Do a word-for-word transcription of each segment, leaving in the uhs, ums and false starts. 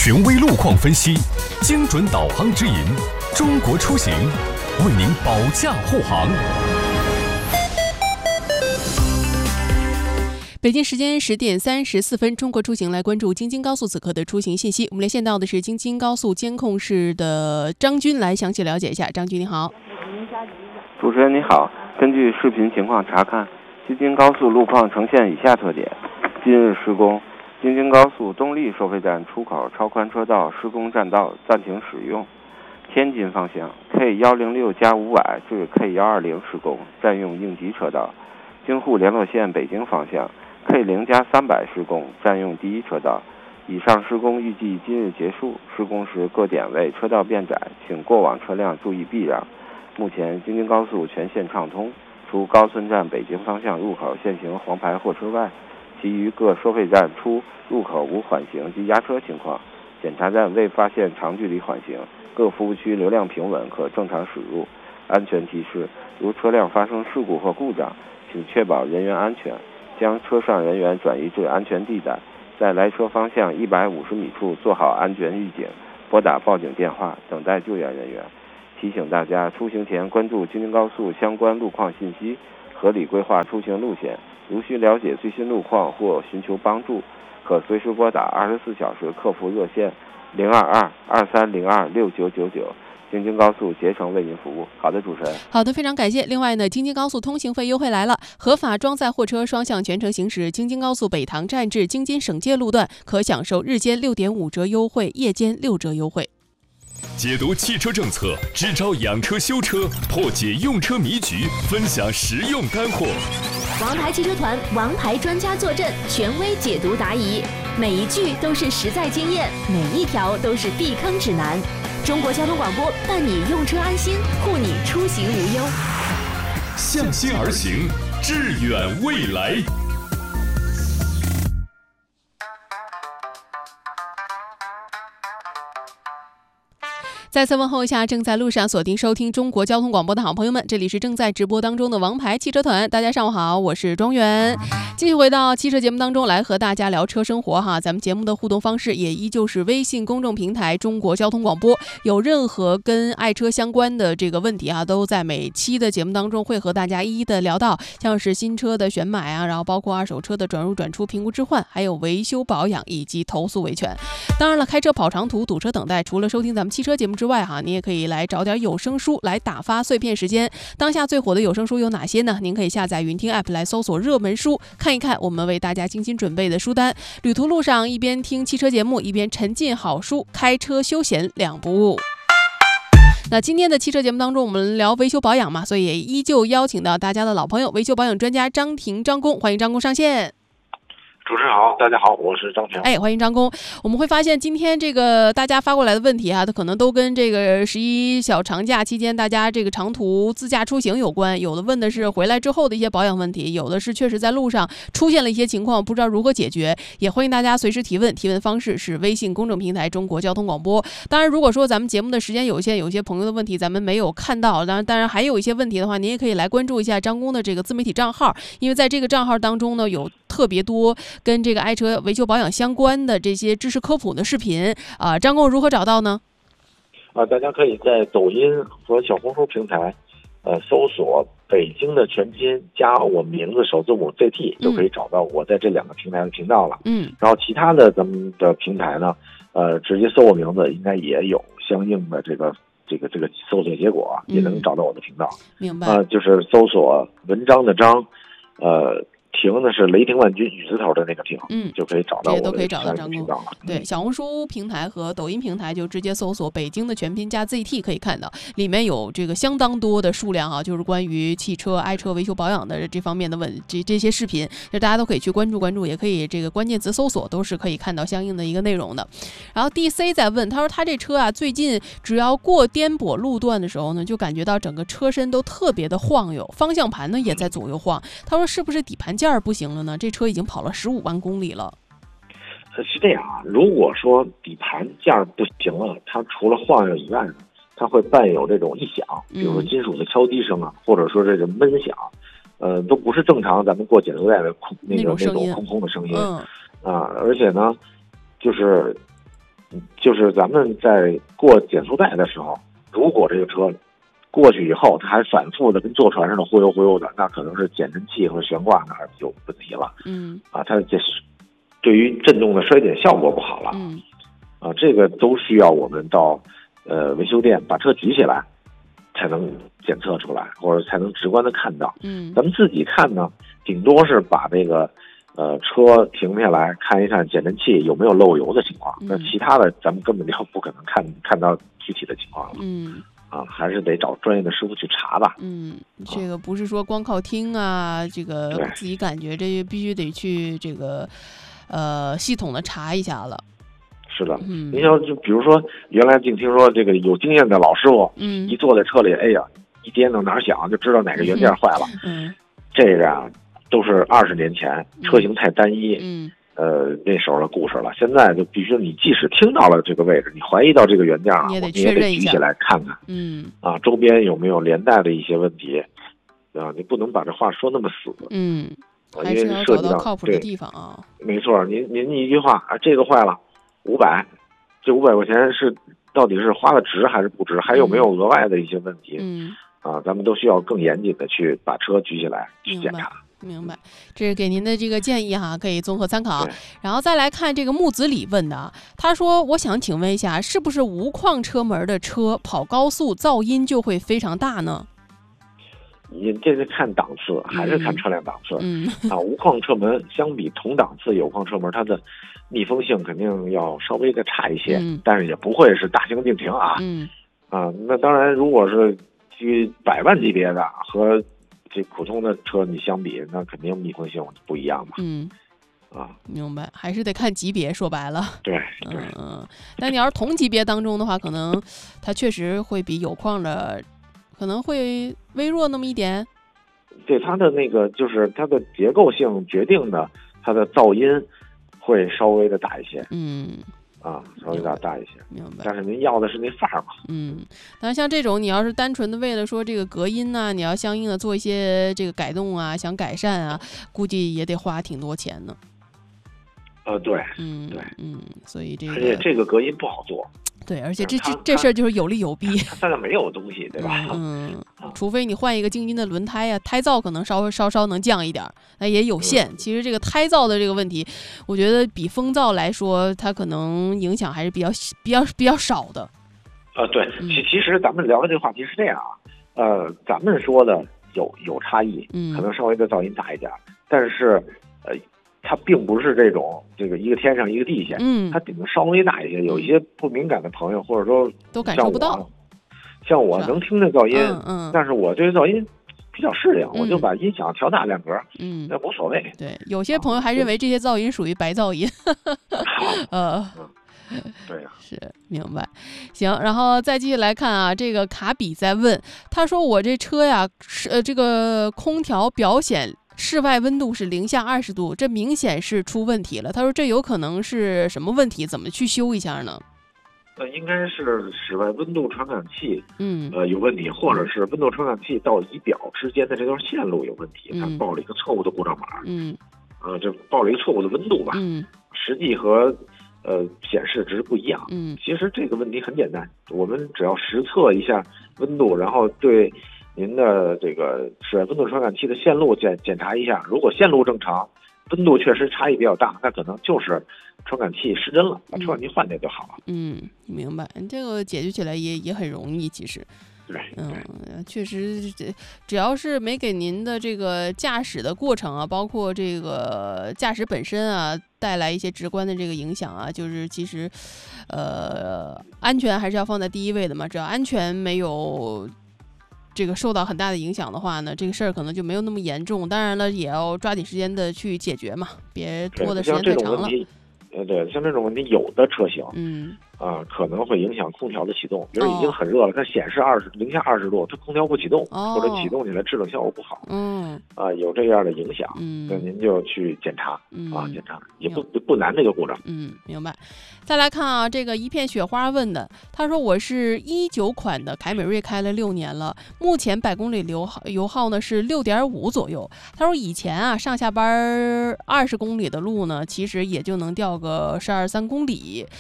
权威路况分析，精准导航指引，中国出行为您保驾护航。 北京时间十点三十四分，中国出行来关注京津高速此刻的出行信息。我们连线到的是京津高速监控室的张军，来详细了解一下。张军你好。 主持人你好，根据视频情况查看，京津高速路况呈现以下特点：近日施工，京津高速东丽收费站出口超宽车道施工占道暂停使用。天津方向 K 一零六加五百至 K 一二零施工，占用应急车道。京沪联络线北京方向 K 零加三百施工，占用第一车道。以上施工预计今日结束，施工时各点位车道变窄，请过往车辆注意避让。目前京津高速全线畅通，除高村站北京方向入口限行黄牌货车外，其余各收费站出入口无缓行及压车情况，检查站未发现长距离缓行，各服务区流量平稳，可正常驶入。安全提示：如车辆发生事故或故障，请确保人员安全，将车上人员转移至安全地带，在来车方向一百五十米处做好安全预警，拨打报警电话，等待救援人员。提醒大家，出行前关注京津高速相关路况信息，合理规划出行路线。如需了解最新路况或寻求帮助，可随时拨打二十四小时客服热线零二二二三零二六九九九。京津高速竭诚为您服务。好的，主持人。 好的，非常感谢。另外呢，京津高速通行费优惠来了，合法装载货车双向全程行驶京津高速北塘站至京津省界路段，可享受日间六点五折优惠，夜间六折优惠。 解读汽车政策，支招养车修车，破解用车迷局，分享实用干货。 王牌汽车团，王牌专家坐镇，权威解读答疑，每一句都是实在经验，每一条都是避坑指南。中国交通广播伴你用车安心，护你出行无忧。 向心而行，致远未来。 再次问候一下正在路上锁定收听中国交通广播的好朋友们，这里是正在直播当中的王牌汽车团，大家上午好，我是庄园。继续回到汽车节目当中来和大家聊车生活哈，咱们节目的互动方式也依旧是微信公众平台中国交通广播，有任何跟爱车相关的这个问题啊，都在每期的节目当中会和大家一一的聊到，像是新车的选买啊，然后包括二手车的转入转出、评估置换，还有维修保养以及投诉维权。当然了，开车跑长途、堵车等待，除了收听咱们汽车节目之外哈，你也可以来找点有声书来打发碎片时间。当下最火的有声书有哪些呢？您可以下载云听 app 来搜索热门书，看一看我们为大家精心准备的书单。旅途路上一边听汽车节目，一边沉浸好书，开车休闲两不误。那今天的汽车节目当中，我们聊维修保养嘛，所以也依旧邀请到大家的老朋友，维修保养专家张婷张工，欢迎张工上线。 主持人好，大家好，我是张平。 哎，欢迎张工。我们会发现今天这个大家发过来的问题啊，它可能都跟这个十一小长假期间大家这个长途自驾出行有关。有的问的是回来之后的一些保养问题，有的是确实在路上出现了一些情况，不知道如何解决。也欢迎大家随时提问，提问方式是微信公众平台中国交通广播。当然，如果说咱们节目的时间有限，有些朋友的问题咱们没有看到，当然当然还有一些问题的话，您也可以来关注一下张工的这个自媒体账号，因为在这个账号当中呢，有特别多跟这个爱车维修保养相关的这些知识科普的视频啊、呃，张工如何找到呢？ 啊，大家可以在抖音和小红书平台，呃，搜索北京的全拼加我名字首字母 Z T， 就可以找到我在这两个平台的频道了。嗯，然后其他的咱们的平台呢，呃，直接搜我名字，应该也有相应的这个这个这个搜索结果，也能找到我的频道。 明白。 啊、呃，就是搜索文章的章，呃。停的是雷霆万钧雨字头的那个停，嗯，就可以找到我的， 这些都可以找到张工了。 对，小红书平台和抖音平台就直接搜索北京的全拼加 Z T 可以看到，里面有这个相当多的数量啊，就是关于汽车、爱车维修保养的这方面的问这这些视频，就大家都可以去关注关注，也可以这个关键词搜索，都是可以看到相应的一个内容的。然后 D C 在问，他说他这车啊，最近只要过颠簸路段的时候呢，就感觉到整个车身都特别的晃悠，方向盘呢也在左右晃。他说是不是底盘件不行了呢？这车已经跑了十五万公里了。 是这样啊，如果说底盘件不行了，它除了晃悠以外呢，它会伴有这种异响，比如说金属的敲击声啊，或者说这个闷响，呃，都不是正常咱们过减速带的空那个那种空空的声音、嗯、啊，而且呢，就是就是咱们在过减速带的时候，如果这个车过去以后，它还反复的跟坐船似的忽悠忽悠的，那可能是减震器和悬挂那儿有问题了。 嗯， 啊，它这对于震动的衰减效果不好了。 嗯， 啊，这个都需要我们到呃维修店把车举起来，才能检测出来，或者才能直观的看到。 嗯， 咱们自己看呢，顶多是把这个呃车停下来看一看减震器有没有漏油的情况，那、嗯、其他的咱们根本就不可能看看到具体的情况了。 嗯。 啊，还是得找专业的师傅去查吧。 嗯，这个不是说光靠听啊，这个自己感觉，这必须得去这个呃系统的查一下了。 是的，嗯，您要就比如说，原来净听说这个有经验的老师傅，嗯，一坐在车里，哎呀，一颠到哪儿响就知道哪个元件坏了。 嗯， 这个啊，都是二十年前车型太单一。 嗯。 呃，那时候的故事了。现在就必须，你即使听到了这个位置，你怀疑到这个原件了， 你也得确认一下，举起来看看。 嗯， 啊，周边有没有连带的一些问题？啊，你不能把这话说那么死。 嗯， 啊、 还是要找到靠谱的地方啊。 没错，您您一句话啊，这个坏了，五百，这五百块钱是到底是花的值还是不值？还有没有额外的一些问题？ 嗯， 啊，咱们都需要更严谨的去把车举起来去检查。 明白，这是给您的这个建议哈，可以综合参考。然后再来看这个木子李问的，他说：“我想请问一下，是不是无框车门的车跑高速噪音就会非常大呢？” 你这是看档次，还是看车辆档次？ 嗯啊，无框车门相比同档次有框车门，它的密封性肯定要稍微的差一些， 嗯、 但是也不会是大行竞停啊。 嗯啊，那当然，如果是去百万级别的和这普通的车你相比，那肯定密封性不一样嘛。 嗯， 啊， 明白，还是得看级别。说白了， 对， 对嗯，但你要是同级别当中的话，可能它确实会比有框的可能会微弱那么一点。 对，它的那个就是它的结构性决定的，它的噪音会稍微的大一些。 嗯。 啊，稍微大大一些， 明白。 但是您要的是那范儿嘛？ 嗯，但是像这种，你要是单纯的为了说这个隔音呢、啊，你要相应的做一些这个改动啊，想改善啊，估计也得花挺多钱呢。 呃，对， 嗯， 对， 嗯，所以这个， 而且这个隔音不好做。 对，而且这这这事儿就是有利有弊。 它现在没有东西，对吧？ 嗯，嗯除非你换一个静音的轮胎啊，胎噪可能稍微稍稍能降一点，那也有限。 嗯、 其实这个胎噪的这个问题，我觉得比风噪来说，它可能影响还是比较比较比较少的。 呃，对，其其实咱们聊的这个话题是这样啊，呃，咱们说的有有差异， 嗯， 可能稍微的噪音大一点，但是呃。它并不是这种这个一个天上一个地下， 嗯， 它顶多稍微大一些。有一些不敏感的朋友，或者说都感受不到。 像我能听这噪音， 嗯嗯， 但是我对噪音比较适应，嗯、我就把音响调大两格， 嗯， 那无所谓。 对，有些朋友还认为这些噪音属于白噪音，呃。 对呀、啊， 是明白，行，然后再继续来看啊，这个卡比在问，他说我这车呀，是呃这个空调表显室外温度是零下二十度，这明显是出问题了。他说这有可能是什么问题？怎么去修一下呢？ 呃，应该是室外温度传感器， 嗯， 呃有问题，或者是温度传感器到仪表之间的这条线路有问题， 嗯、 它报了一个错误的故障码， 嗯， 呃，这报了一个错误的温度吧， 嗯， 实际和。呃，显示值不一样。 嗯， 其实这个问题很简单，我们只要实测一下温度，然后对您的这个室外温度传感器的线路检检查一下，如果线路正常，温度确实差异比较大，那可能就是传感器失真了，把传感器换掉就好了。 嗯，明白，这个解决起来也也很容易，其实。 对， 嗯，确实，这只要是没给您的这个驾驶的过程啊，包括这个驾驶本身啊，带来一些直观的这个影响啊，就是其实，呃，安全还是要放在第一位的嘛。只要安全没有这个受到很大的影响的话呢，这个事儿可能就没有那么严重。当然了，也要抓紧时间的去解决嘛，别拖的时间太长了。 呃，对，像这种问题，有的车型， 嗯。 啊、呃，可能会影响空调的启动。比如已经很热了，它显示二十零下二十度，它空调不启动， 哦、 或者启动起来制冷效果不好， 嗯， 啊、呃，有这样的影响， 嗯， 那您就去检查， 嗯、 啊，检查也不不难这个故障。 嗯，明白。再来看啊，这个一片雪花问的，他说我是一九款的凯美瑞，开了六年了，目前百公里油耗油耗呢是六点五左右。他说以前啊上下班二十公里的路呢，其实也就能掉个十二三公里。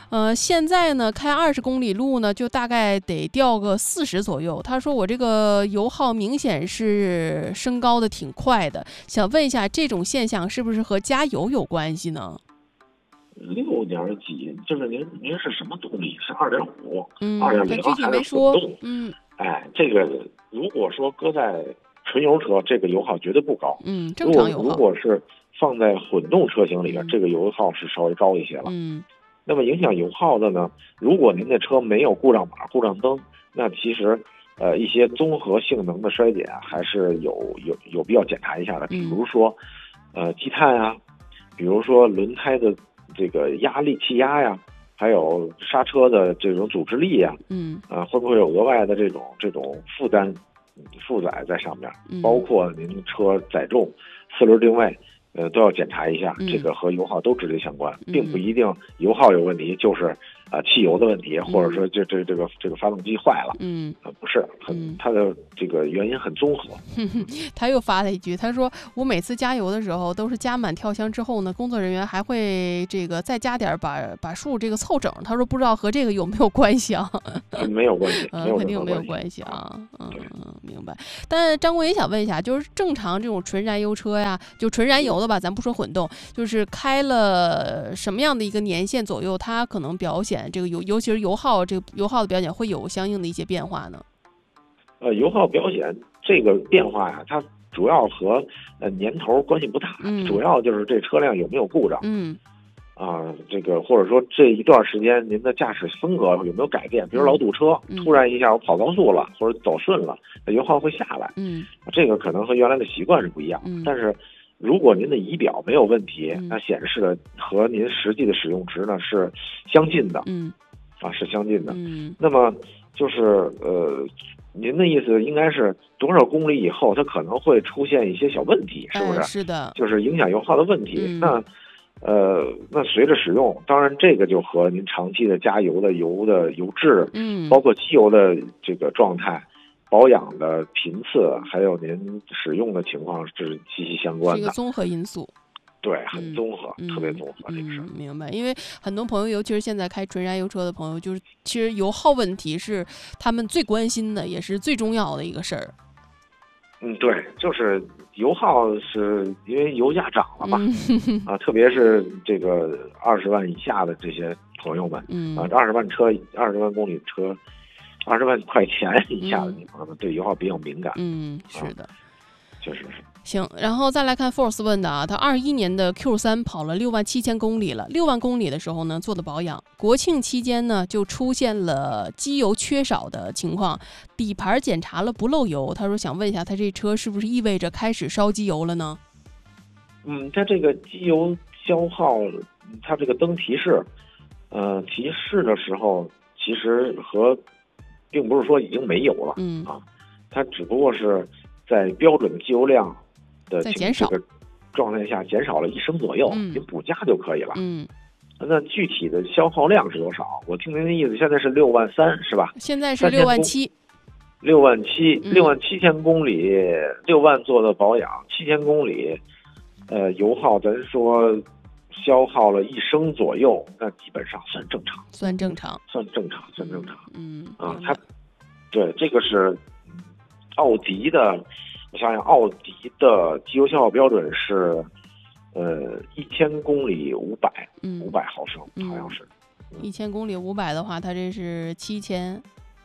呃，现在呢开二十公里路呢，就大概得掉个四十左右。他说我这个油耗明显是升高的挺快的，想问一下这种现象是不是和加油有关系呢？ 六点几，就是您您是什么动力？是二点五，二点零还是混动？嗯， 哎，这个如果说搁在纯油车，这个油耗绝对不高。 嗯，正常油耗。 如果是放在混动车型里边，这个油耗是稍微高一些了。 嗯， 那么影响油耗的呢？如果您的车没有故障码、故障灯，那其实呃一些综合性能的衰减还是有有有必要检查一下的。比如说呃积碳啊，比如说轮胎的这个压力、气压呀，还有刹车的这种阻滞力呀， 嗯啊、呃、会不会有额外的这种这种负担负载在上面？包括您车载重、四轮定位。呃，都要检查一下，这个和油耗都直接相关， 嗯、 并不一定油耗有问题，就是啊、呃、汽油的问题，或者说这这这个这个发动机坏了， 嗯， 呃不是很它的这个原因很综合。 他又发了一句，他说我每次加油的时候都是加满跳箱之后呢，工作人员还会这个再加点把把数这个凑整。他说不知道和这个有没有关系啊？ 没有关系， 嗯，肯定没有关系啊。嗯，明白。但张工也想问一下，就是正常这种纯燃油车呀，就纯燃油的吧，咱不说混动，就是开了什么样的一个年限左右，它可能表现这个油，尤其是油耗，这个油耗的表现会有相应的一些变化呢？ 呃，油耗表现这个变化呀，它主要和呃年头关系不大， 嗯、 主要就是这车辆有没有故障。 嗯。 啊，这个或者说这一段时间您的驾驶风格有没有改变？比如老堵车， 嗯、 突然一下我跑高速了，或者走顺了，油耗会下来。 嗯， 这个可能和原来的习惯是不一样。 嗯， 但是如果您的仪表没有问题， 嗯、 那显示的和您实际的使用值呢是相近的。 嗯， 啊，是相近的。 嗯， 那么就是呃，您的意思应该是多少公里以后，它可能会出现一些小问题，是不是？ 哎、是的， 就是影响油耗的问题。 嗯、 那呃，那随着使用，当然这个就和您长期的加油的油的油质， 嗯， 包括机油的这个状态、保养的频次，还有您使用的情况是息息相关的， 是一个综合因素。 对，很综合， 嗯、 特别综合这个事、 嗯。明白，因为很多朋友，尤其是现在开纯燃油车的朋友，就是其实油耗问题是他们最关心的，也是最重要的一个事儿。 嗯，对，就是油耗是因为油价涨了嘛， 嗯、 啊，特别是这个二十万以下的这些朋友们， 嗯啊，二十万车、二十万公里车、二十万块钱以下的你朋友们，对油耗比较敏感。 嗯，是的， 啊、确实是。 行，然后再来看 Force 问的啊，他二一年的 Q 三跑了六万七千公里了，六万公里的时候呢做的保养，国庆期间呢就出现了机油缺少的情况，底盘检查了不漏油，他说想问一下他这车是不是意味着开始烧机油了呢？ 嗯，它这个机油消耗，它这个灯提示，呃，提示的时候其实和并不是说已经没油了， 嗯啊，它只不过是在标准的机油量的在减少这个状态下减少了一升左右， 嗯、 您补加就可以了。 嗯， 那具体的消耗量是多少？我听您的意思，现在是六万三，是吧？ 现在是六万七。 六万七， 嗯、 六万七千公里，六万做的保养，七千公里，呃，油耗咱说消耗了一升左右，那基本上算正常， 算正常， 算正常，算正常。 嗯啊，它对这个是奥迪的。我想想，奥迪的机油消耗标准是，呃，一千公里五百， 嗯， 五百毫升，嗯、好像是。 一千公里五百的话，它这是七千。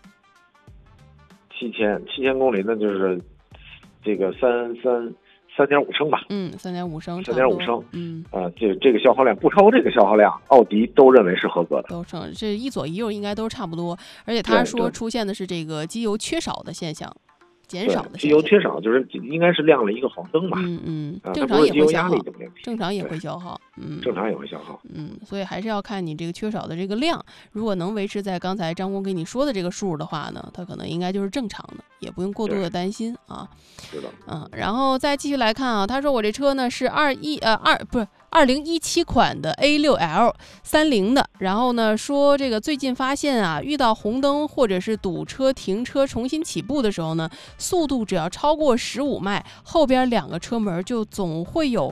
七千，七千公里，那就是这个三三三点五升吧。 嗯，三点五升， 三点五升。 嗯， 啊、呃，这这个消耗量不超过这个消耗量，奥迪都认为是合格的。 都成，这一左一右应该都差不多。而且他说出现的是这个机油缺少的现象。减少的机油缺少就是应该是亮了一个黄灯吧？ 嗯嗯， 啊、 正常也会消耗， 正常也会消耗，嗯， 正常也会消耗， 嗯，所以还是要看你这个缺少的这个量，如果能维持在刚才张工给你说的这个数的话呢，它可能应该就是正常的，也不用过多的担心啊。 是的， 嗯，然后再继续来看啊，他说我这车呢是二一呃二不是。二零一七款的 A 六 L 三零的，然后呢说这个最近发现啊，遇到红灯或者是堵车停车重新起步的时候呢，速度只要超过十五迈，后边两个车门就总会有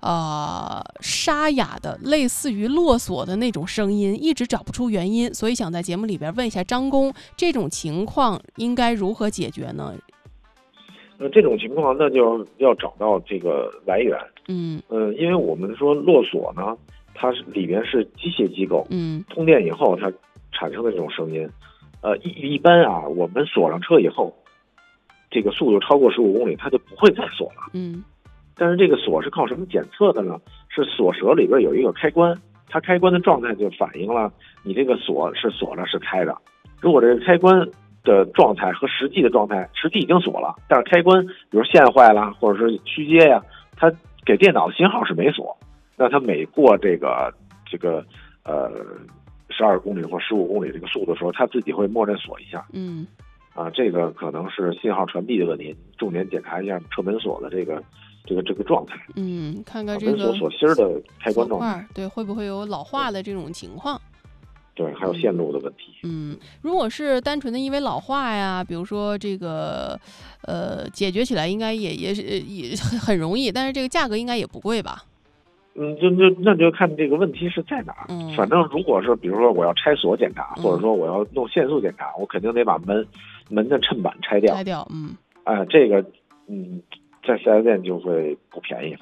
呃沙哑的类似于啰嗦的那种声音，一直找不出原因，所以想在节目里边问一下张工，这种情况应该如何解决呢？ 呃，这种情况那就要找到这个来源。 嗯呃，因为我们说啰嗦呢，它是里面是机械机构， 嗯， 通电以后它产生的这种声音。呃，一一般啊，我们锁上车以后，这个速度超过十五公里，它就不会再锁了。 嗯， 但是这个锁是靠什么检测的呢？是锁舌里边有一个开关，它开关的状态就反映了你这个锁是锁了是开的。如果这个开关的状态和实际的状态，实际已经锁了，但是开关比如线坏了或者是虚接呀，它给电脑的信号是没锁，那它每过这个这个呃十二公里或十五公里这个速度的时候，它自己会默认锁一下。 嗯， 啊，这个可能是信号传递的问题，重点检查一下车门锁的这个这个这个状态。 嗯，看看这个门锁锁芯儿的开关状态， 对，会不会有老化的这种情况？ 对，还有线路的问题。 嗯，如果是单纯的因为老化呀，比如说这个，呃，解决起来应该也也是也很容易，但是这个价格应该也不贵吧？ 嗯，就就那就看这个问题是在哪儿。 嗯， 反正如果是比如说我要拆锁检查，或者说我要弄限速检查，我肯定得把门门的衬板拆掉。 拆掉，嗯， 啊、这个嗯，在四 S 店就会不便宜。